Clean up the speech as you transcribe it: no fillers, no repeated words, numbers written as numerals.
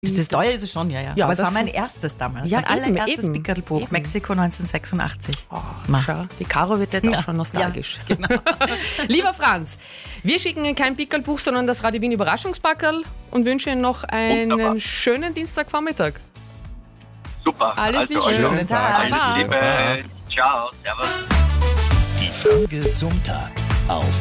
Das ist teuer, ist es schon, ja. Ja, Aber es das war mein erstes damals. Ja, mein allererstes eben. Pickelbuch, Mexiko 1986. Oh, schau, die Caro wird jetzt auch schon nostalgisch. Ja, genau. Lieber Franz, wir schicken Ihnen kein Pickelbuch, sondern das Radio Wien Überraschungspackerl und wünschen Ihnen noch einen schönen Dienstagvormittag. Super. Alles Liebe. euch noch. Schönen Tag. Alles Baba. Liebe. Ciao. Servus. Die Frage zum Tag auf